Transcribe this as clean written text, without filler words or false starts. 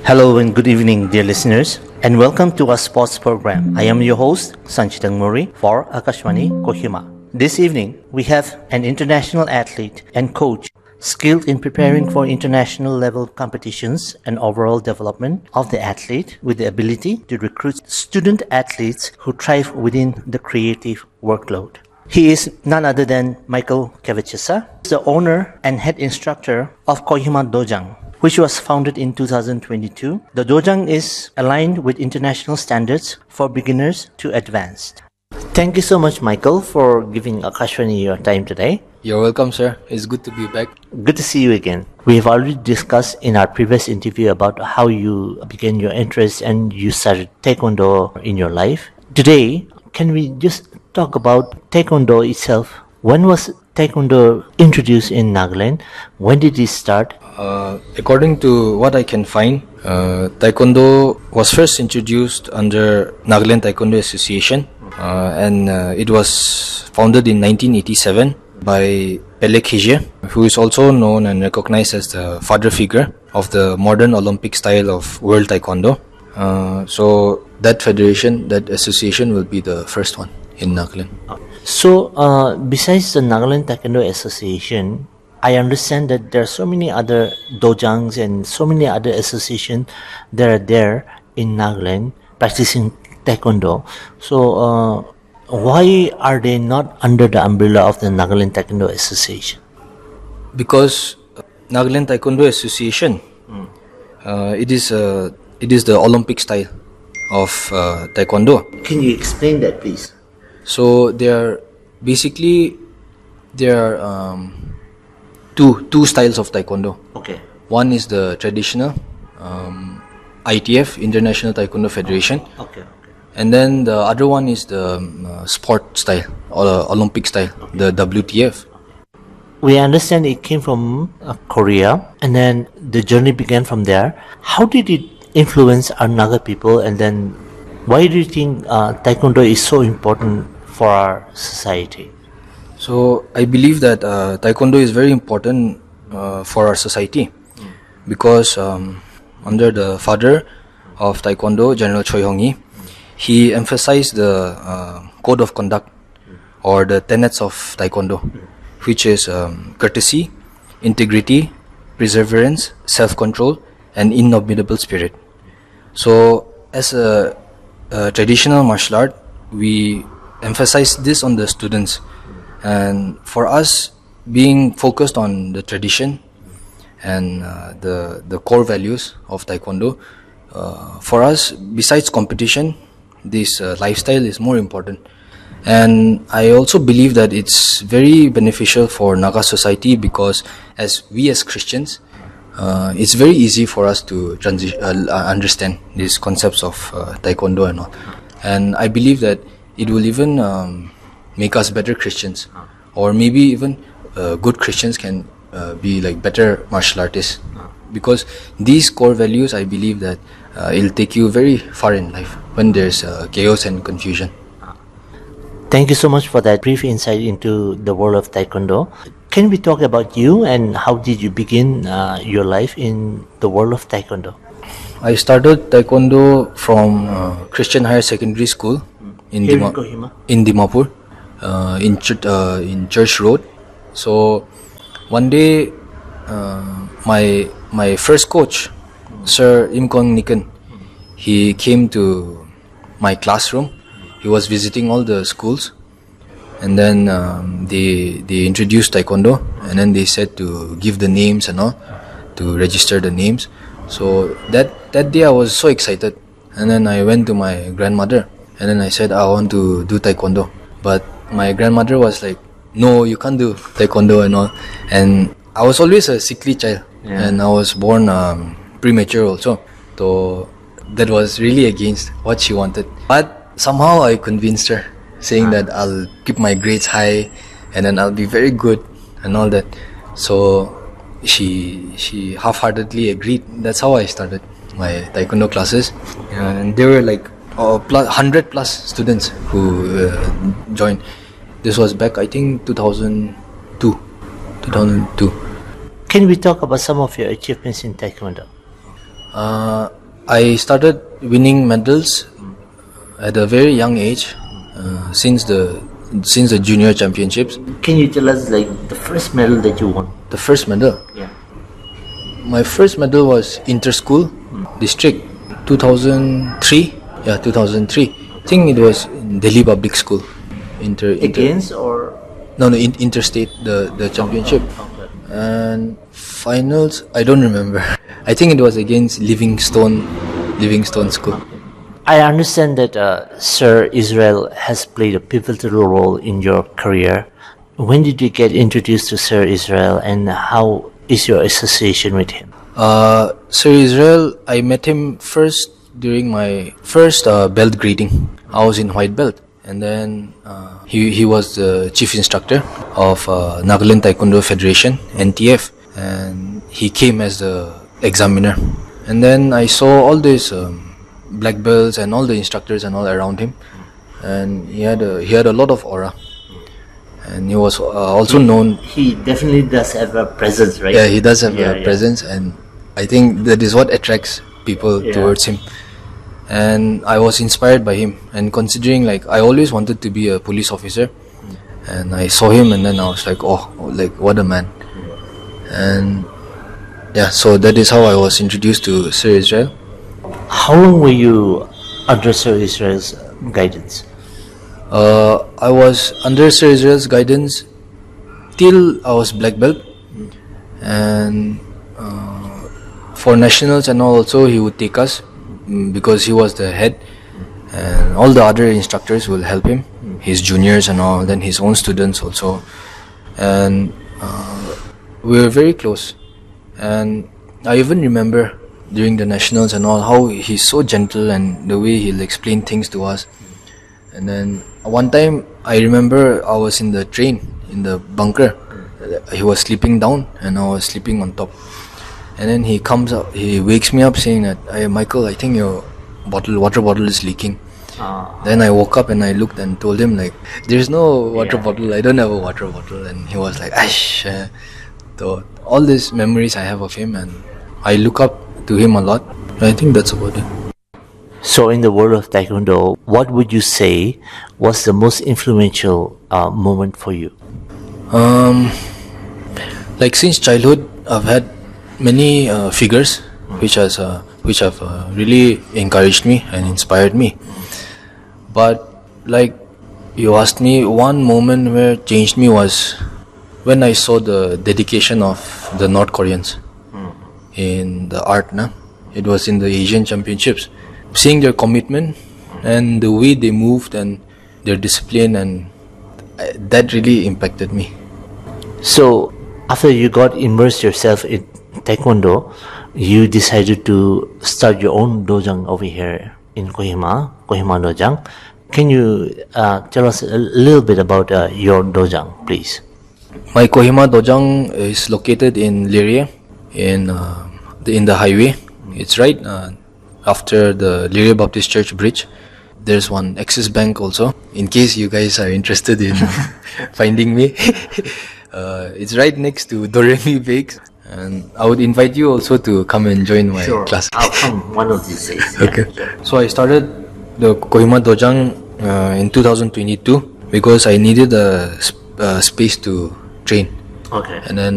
Hello and good evening, dear listeners, and welcome to our sports program. I am your host, Sanchitang Muri, for Akashwani Kohima. This evening, we have an international athlete and coach skilled in preparing for international level competitions and overall development of the athlete with the ability to recruit student athletes who thrive within the creative workload. He is none other than Michael Kevachesa, the owner and head instructor of Kohima Dojang, which was founded in 2022. The Dojang is aligned with international standards for beginners to advanced. Thank you so much, Michael, for giving Akashwani your time today. You're welcome, sir. It's good to be back. Good to see you again. We have already discussed in our previous interview about how you began your interest and you started Taekwondo in your life. Today, can we just talk about Taekwondo itself? When was Taekwondo introduced in Nagaland? When did it start? According to what I can find, Taekwondo was first introduced under Nagaland Taekwondo Association, and it was founded in 1987 by Pele Khije, who is also known and recognized as the father figure of the modern Olympic style of World Taekwondo. So that federation, that association will be the first one in Nagaland. So, besides the Nagaland Taekwondo Association, I understand that there are so many other dojangs and so many other associations that are there in Nagaland practicing Taekwondo. So, why are they not under the umbrella of the Nagaland Taekwondo Association? Because Nagaland Taekwondo Association, it is the Olympic style of Taekwondo. Can you explain that, please? So there are two styles of Taekwondo. Okay. One is the traditional ITF, International Taekwondo Federation. Okay. And then the other one is the sport style or Olympic style, the WTF. We understand it came from Korea, and then the journey began from there. How did it influence our Naga people, and then why do you think Taekwondo is so important for our society? So I believe that Taekwondo is very important for our society because under the father of Taekwondo, General Choi Hong-hee, he emphasized the code of conduct or the tenets of Taekwondo, which is courtesy, integrity, perseverance, self-control, and indomitable spirit. So as a traditional martial art, we emphasize this on the students, and for us, being focused on the tradition and the core values of Taekwondo, for us, besides competition, this lifestyle is more important. And I also believe that it's very beneficial for Naga society because as Christians, it's very easy for us to understand these concepts of Taekwondo and all. And I believe that it will even make us better Christians, or maybe even good Christians can be like better martial artists, because these core values, I believe that it'll take you very far in life when there's chaos and confusion. Thank you so much for that brief insight into the world of Taekwondo. Can we talk about you and how did you begin your life in the world of Taekwondo? I started Taekwondo from Christian Higher Secondary School in Dimapur, in Church Road. So one day, my first coach, Sir Im Kong Nikan, he came to my classroom. He was visiting all the schools, and then they introduced Taekwondo, and then they said to give the names and all, to register the names. So that day I was so excited, and then I went to my grandmother, and then I said I want to do Taekwondo. But my grandmother was like, no, you can't do Taekwondo and all. And I was always a sickly child, and I was born premature also. So that was really against what she wanted. But somehow I convinced her, saying that I'll keep my grades high and then I'll be very good and all that. So she half-heartedly agreed. That's how I started my Taekwondo classes, and there were like 100 plus students who joined. This was back, I think, 2002. Can we talk about some of your achievements in Taekwondo? I started winning medals at a very young age, since the junior championships. Can you tell us like the first medal that you won? The first medal. Yeah. My first medal was inter-school district 2003. Yeah, 2003. I think it was in Delhi Public School. Against or? No, interstate, the championship. Okay. And finals, I don't remember. I think it was against Livingstone School. I understand that Sir Israel has played a pivotal role in your career. When did you get introduced to Sir Israel, and how is your association with him? Sir Israel, I met him first during my first belt grading. I was in white belt, and then he was the chief instructor of Nagaland Taekwondo Federation, NTF, and he came as the examiner. And then I saw all these black belts and all the instructors and all around him, and he had a lot of aura, and he was also known. He definitely does have a presence, right? Yeah, he does have a presence, and I think that is what attracts people towards him. And I was inspired by him, and considering like I always wanted to be a police officer, and I saw him, and then I was like, oh, like what a man. And yeah, so that is how I was introduced to Sir Israel. How long were you under Sir Israel's guidance? I was under Sir Israel's guidance till I was black belt, and for nationals and all also he would take us, because he was the head, and all the other instructors will help him, his juniors and all, then his own students also, and we were very close. And I even remember during the nationals and all how he's so gentle, and the way he'll explain things to us. And then one time I remember I was in the train, in the bunker. He was sleeping down and I was sleeping on top. And then he comes up, he wakes me up saying that, "Hey Michael, I think your water bottle is leaking." Then I woke up and I looked and told him like, "There's no water bottle, I don't have a water bottle." And he was like, "Ash." So all these memories I have of him, and I look up to him a lot. I think that's about it. So in the world of Taekwondo, what would you say was the most influential moment for you? Like since childhood, I've had many figures which have really encouraged me and inspired me. But like you asked me, one moment where changed me was when I saw the dedication of the North Koreans in the art. It was in the Asian Championships. Seeing their commitment and the way they moved and their discipline, and that really impacted me. So after you got immersed yourself in Taekwondo, you decided to start your own dojang over here in Kohima Dojang. Can you tell us a little bit about your dojang, please? My Kohima Dojang is located in Lirie, in the highway. It's right after the Lirie Baptist Church bridge. There's one Axis Bank also, in case you guys are interested in finding me. It's right next to Doremi Bakes, and I would invite you also to come and join my class. I'll come one of these days. Okay. So I started the Kohima Dojang in 2022 because I needed a space to train. Okay. And then